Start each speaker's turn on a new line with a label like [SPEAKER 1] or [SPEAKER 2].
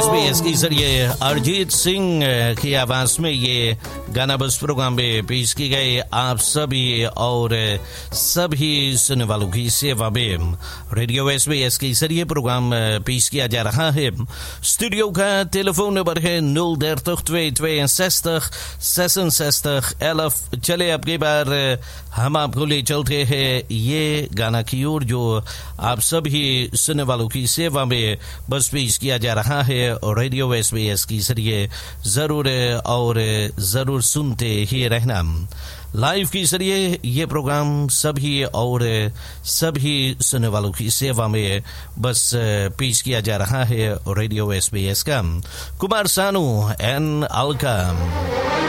[SPEAKER 1] SBS के जरिए अरिजीत सिंह की आवाज में ये गाना बस प्रोग्राम में पेश की गई आप सभी और सभी सुनने वालों की सेवा में रेडियो SBS के जरिए प्रोग्राम पेश किया जा रहा है। स्टूडियो का टेलीफोन नंबर है 030 262 11। चले अब की बार हम आपको ले चलते हैं ये गाना की ओर जो आप सभी सुनने वालों की सेवा में बस पेश किया जा रहा है और रेडियो SBS के जरिए जरूर और जरूर सुनते ही रहना। लाइव के जरिए ये प्रोग्राम सभी और सभी सुनने वालों की सेवा में बस पेश किया जा रहा है रेडियो SBS का। कुमार सानू एंड अलका।